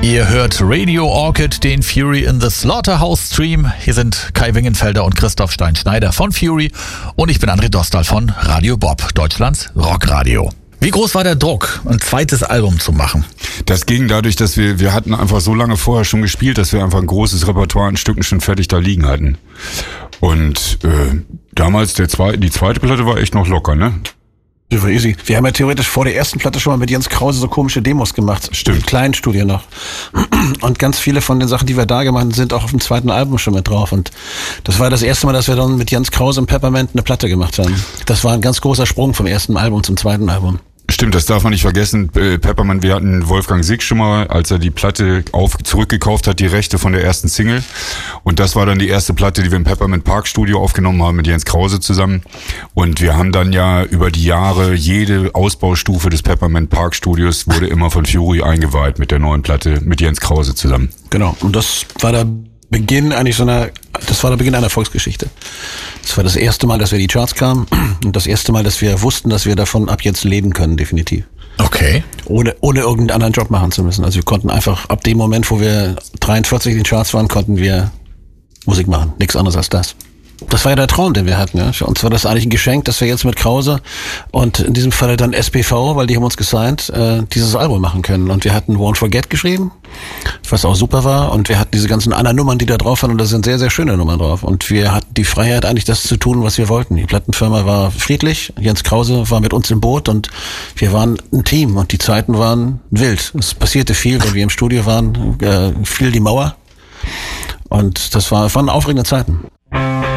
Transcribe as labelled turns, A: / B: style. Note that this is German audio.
A: Ihr hört Radio Orchid, den Fury in the Slaughterhouse Stream. Hier sind Kai Wingenfelder und Christoph Stein-Schneider von Fury und ich bin André Dostal von Radio Bob, Deutschlands Rockradio. Wie groß war der Druck, ein zweites Album zu machen?
B: Das ging dadurch, dass wir hatten einfach so lange vorher schon gespielt, dass wir einfach ein großes Repertoire an Stücken schon fertig da liegen hatten. Und damals die zweite Platte war echt noch locker, ne?
C: Das war easy. Wir haben ja theoretisch vor der ersten Platte schon mal mit Jens Krause so komische Demos gemacht.
B: Stimmt.
C: Im kleinen Studio noch. Und ganz viele von den Sachen, die wir da gemacht haben, sind auch auf dem zweiten Album schon mit drauf. Und das war das erste Mal, dass wir dann mit Jens Krause und Peppermint eine Platte gemacht haben. Das war ein ganz großer Sprung vom ersten Album zum zweiten Album.
B: Stimmt, das darf man nicht vergessen. Peppermint, wir hatten Wolfgang Sick schon mal, als er die Platte zurückgekauft hat, die Rechte von der ersten Single. Und das war dann die erste Platte, die wir im Peppermint Park Studio aufgenommen haben mit Jens Krause zusammen. Und wir haben dann ja über die Jahre, jede Ausbaustufe des Peppermint Park Studios wurde immer von Fury eingeweiht mit der neuen Platte mit Jens Krause zusammen.
C: Genau. Und das war der Beginn einer Erfolgsgeschichte. Das war das erste Mal, dass wir die Charts kamen und das erste Mal, dass wir wussten, dass wir davon ab jetzt leben können, definitiv.
A: Okay.
C: Ohne irgendeinen anderen Job machen zu müssen. Also wir konnten einfach, ab dem Moment, wo wir 43 in den Charts waren, konnten wir Musik machen. Nichts anderes als das. Das war ja der Traum, den wir hatten. Ja. Für uns war das eigentlich ein Geschenk, dass wir jetzt mit Krause und in diesem Fall dann SPV, weil die haben uns gesigned, dieses Album machen können. Und wir hatten Won't Forget geschrieben, was auch super war. Und wir hatten diese ganzen anderen Nummern, die da drauf waren. Und da sind sehr, sehr schöne Nummern drauf. Und wir hatten die Freiheit, eigentlich das zu tun, was wir wollten. Die Plattenfirma war friedlich. Jens Krause war mit uns im Boot. Und wir waren ein Team. Und die Zeiten waren wild. Es passierte viel, weil wir im Studio waren. Fiel die Mauer. Und das waren aufregende Zeiten.